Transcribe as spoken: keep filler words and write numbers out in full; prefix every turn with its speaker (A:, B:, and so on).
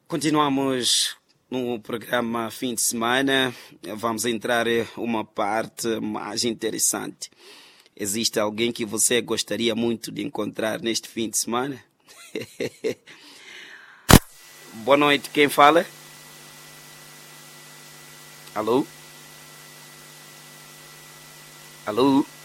A: Continuamos no programa fim de semana. Vamos entrar em uma parte mais interessante. Existe alguém que você gostaria muito de encontrar neste fim de semana? Boa noite, quem fala? Alô? Alô?